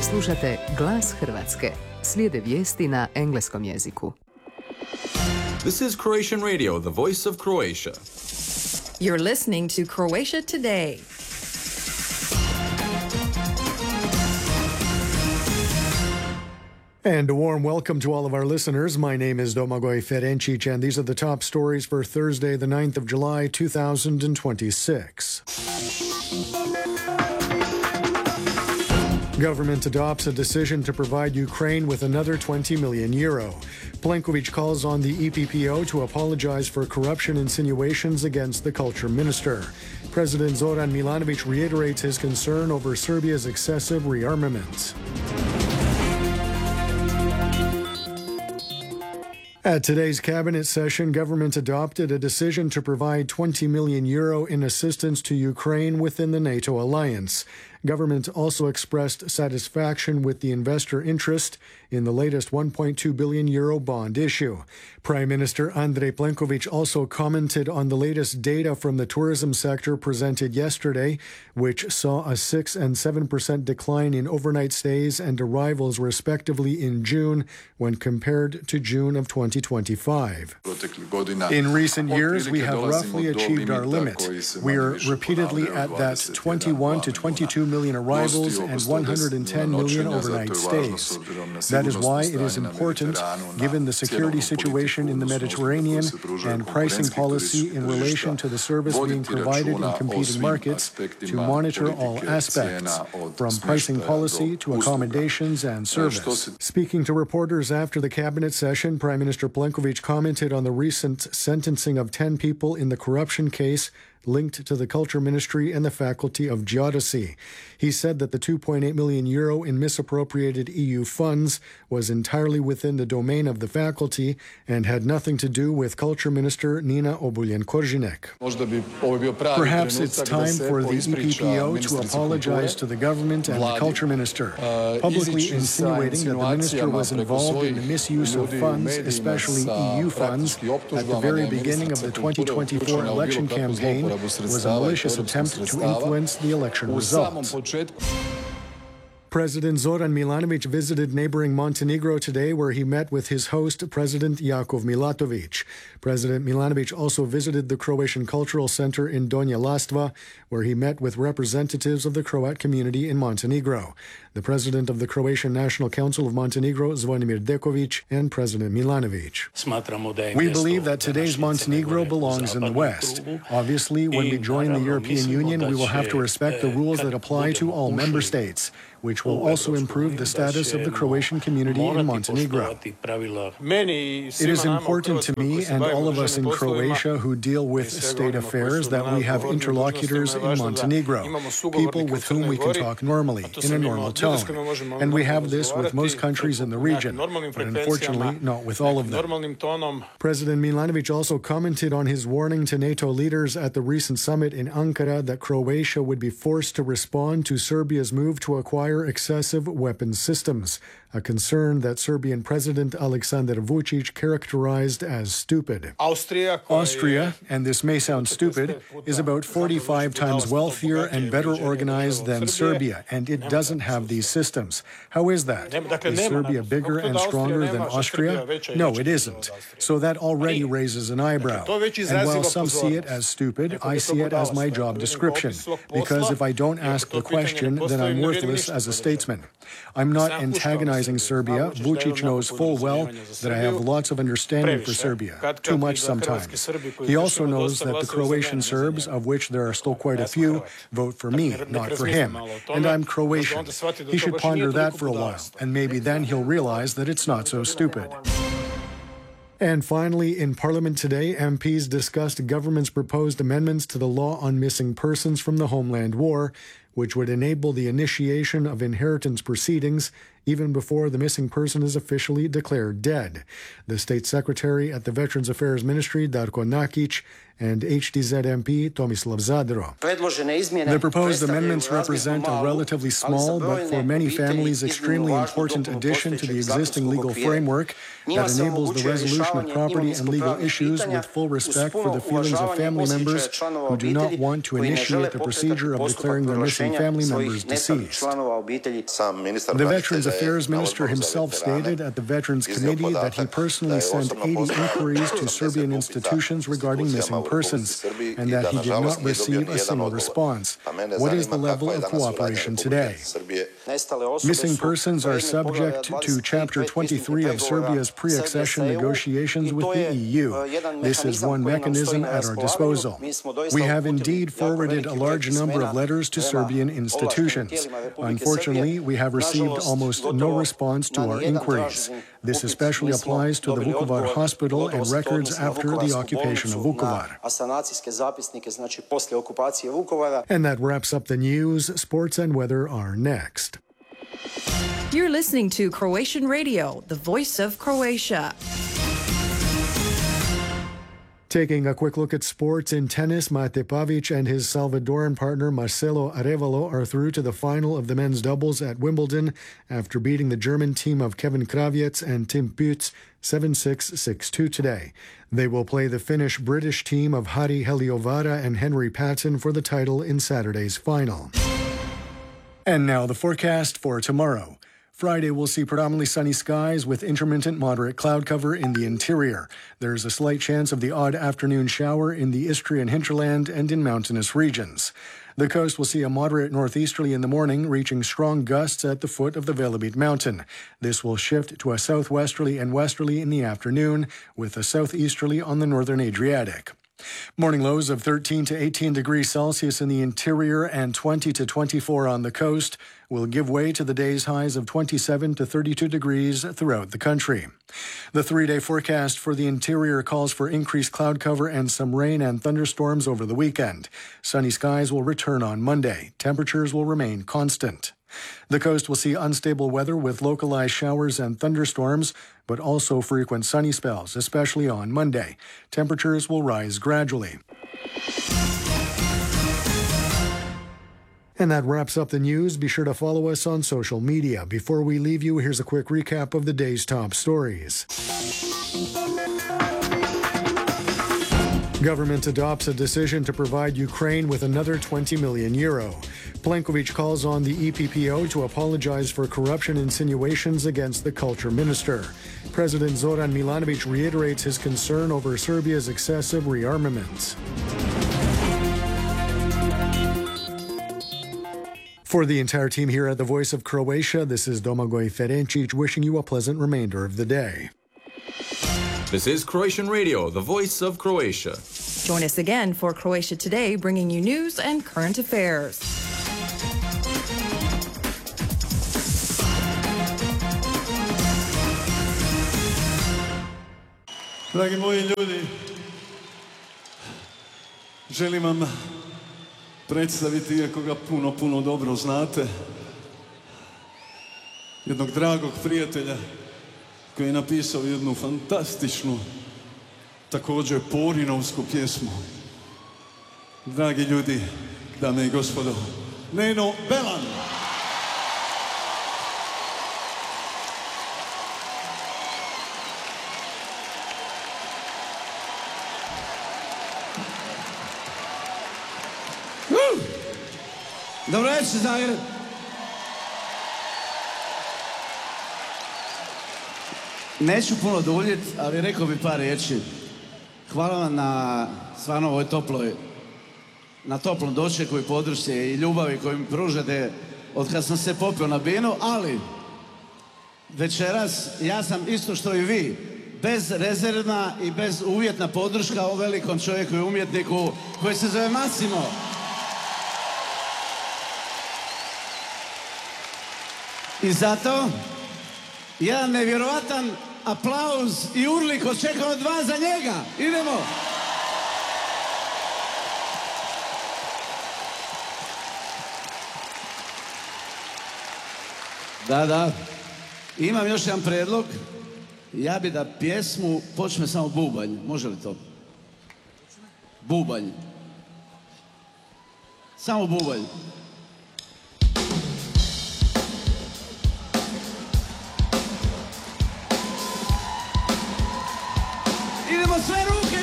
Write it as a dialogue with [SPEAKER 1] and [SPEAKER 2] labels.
[SPEAKER 1] Slušate Glas Hrvatske. Slijede vijesti na engleskom jeziku.
[SPEAKER 2] This is Croatian Radio, the voice of Croatia.
[SPEAKER 3] You're listening to Croatia Today.
[SPEAKER 4] And a warm welcome to all of our listeners. My name is Domagoj Ferencic, and these are the top stories for Thursday, the 9th of July, 2026. Government adopts a decision to provide Ukraine with another 20 million euro. Plenković calls on the EPPO to apologize for corruption insinuations against the culture minister. President Zoran Milanović reiterates his concern over Serbia's excessive rearmament. At today's cabinet session, government adopted a decision to provide 20 million euro in assistance to Ukraine within the NATO alliance. Government also expressed satisfaction with the investor interest in the latest 1.2 billion euro bond issue. Prime Minister Andrej Plenković also commented on the latest data from the tourism sector presented yesterday, which saw a 6% and 7% decline in overnight stays and arrivals respectively in June when compared to June of 2025. In recent years, we have roughly achieved our limit. We are repeatedly at that 21 to 22 million arrivals and 110 million overnight stays. That is why it is important, given the security situation in the Mediterranean and pricing policy in relation to the service being provided in competing markets, to monitor all aspects, from pricing policy to accommodations and service. Speaking to reporters after the cabinet session, Prime Minister Plenković commented on the recent sentencing of 10 people in the corruption case linked to the Culture Ministry and the Faculty of Geodesy. He said that the 2.8 million euro in misappropriated EU funds was entirely within the domain of the faculty and had nothing to do with Culture Minister Nina Obuljen-Koržinek. Perhaps it's time for the EPPO to apologize to the government and the Culture Minister, publicly insinuating that the minister was involved in the misuse of funds, especially EU funds, at the very beginning of the 2024 election campaign was a malicious attempt to influence the election result. President Zoran Milanović visited neighboring Montenegro today, where he met with his host, President Jakov Milatović. President Milanović also visited the Croatian Cultural Center in Donja Lastva, where he met with representatives of the Croat community in Montenegro, the president of the Croatian National Council of Montenegro, Zvonimir Deković, and President Milanović. We believe that today's Montenegro belongs in the West. Obviously, when we join the European Union, we will have to respect the rules that apply to all member states, which will also improve the status of the Croatian community in Montenegro. It is important to me and all of us in Croatia who deal with state affairs that we have interlocutors in Montenegro, people with whom we can talk normally, in a normal tone. And we have this with most countries in the region, but unfortunately not with all of them. President Milanović also commented on his warning to NATO leaders at the recent summit in Ankara that Croatia would be forced to respond to Serbia's move to acquire excessive weapons systems, a concern that Serbian President Aleksandar Vučić characterized as stupid. Austria, and this may sound stupid, is about 45 times wealthier and better organized than Serbia, and it doesn't have these systems. How is that? Is Serbia bigger and stronger than Austria? No, it isn't. So that already raises an eyebrow. And while some see it as stupid, I see it as my job description, because if I don't ask the question, then I'm worthless as a statesman. I'm not antagonizing Serbia. Vučić knows full well that I have lots of understanding for Serbia, too much sometimes. He also knows that the Croatian Serbs, of which there are still quite a few, vote for me, not for him. And I'm Croatian. He should ponder that for a while, and maybe then he'll realize that it's not so stupid. And finally, in Parliament today, MPs discussed government's proposed amendments to the law on missing persons from the Homeland War, which would enable the initiation of inheritance proceedings even before the missing person is officially declared dead. The State Secretary at the Veterans Affairs Ministry, Darko Nakić, and HDZ MP Tomislav Zadro. The proposed amendments represent a relatively small, but for many families extremely important addition to the existing legal framework that enables the resolution of property and legal issues with full respect for the feelings of family members who do not want to initiate the procedure of declaring their missing and family members deceased. The Veterans Affairs Minister himself stated at the Veterans Committee that he personally sent 80 inquiries to Serbian institutions regarding missing persons, and that he did not receive a single response. What is the level of cooperation today? Missing persons are subject to Chapter 23 of Serbia's pre-accession negotiations with the EU. This is one mechanism at our disposal. We have indeed forwarded a large number of letters to Serbian institutions. Unfortunately, we have received almost no response to our inquiries. This especially applies to the Vukovar hospital and records after the occupation of Vukovar. And that wraps up the news. Sports and weather are next.
[SPEAKER 3] You're listening to Croatian Radio, the voice of Croatia.
[SPEAKER 4] Taking a quick look at sports in tennis, Mate Pavic and his Salvadoran partner Marcelo Arevalo are through to the final of the men's doubles at Wimbledon after beating the German team of Kevin Kravietz and Tim Pütz 7-6, 6-2 today. They will play the Finnish-British team of Harri Heliovara and Henry Patton for the title in Saturday's final. And now the forecast for tomorrow. Friday will see predominantly sunny skies with intermittent moderate cloud cover in the interior. There's a slight chance of the odd afternoon shower in the Istrian hinterland and in mountainous regions. The coast will see a moderate northeasterly in the morning, reaching strong gusts at the foot of the Velebit mountain. This will shift to a southwesterly and westerly in the afternoon, with a southeasterly on the northern Adriatic. Morning lows of 13 to 18 degrees Celsius in the interior and 20 to 24 on the coast will give way to the day's highs of 27 to 32 degrees throughout the country. The three-day forecast for the interior calls for increased cloud cover and some rain and thunderstorms over the weekend. Sunny skies will return on Monday. Temperatures will remain constant. The coast will see unstable weather with localized showers and thunderstorms, but also frequent sunny spells, especially on Monday. Temperatures will rise gradually. And that wraps up the news. Be sure to follow us on social media. Before we leave you, here's a quick recap of the day's top stories. Government adopts a decision to provide Ukraine with another 20 million euro. Plenković calls on the EPPO to apologize for corruption insinuations against the culture minister. President Zoran Milanović reiterates his concern over Serbia's excessive rearmaments. For the entire team here at the Voice of Croatia, this is Domagoj Ferencic wishing you a pleasant remainder of the day.
[SPEAKER 2] This is Croatian Radio, the voice of Croatia.
[SPEAKER 3] Join us again for Croatia Today, bringing you news and current affairs.
[SPEAKER 5] Dragi moji ljudi, želim vam predstaviti, iako ga puno dobro znate, jednog dragog prijatelja koji je napisao jednu fantastičnu, također porinovsku pjesmu. Dragi ljudi, dame i gospodo, Neno Belan!
[SPEAKER 6] Dobro večer, Zagreb. Neću puno duljiti, ali rekao bi par riječi. Hvala vam na stvarno ovoj na toplom dočeku i podršci i ljubavi koju mi pružate od kad sam se popio na binu, ali večeras ja sam isto što i vi, bezrezervna i bezuvjetna podrška o velikom čovjeku i umjetniku koji se zove Massimo. I zato jedan nevjerovatan aplauz i urlik očekujem od vas za njega. Idemo! Da. Imam još jedan predlog. Ja bi da pjesmu počne samo bubanj. Može li to? Bubanj. Samo bubanj. Idemo sve ruke!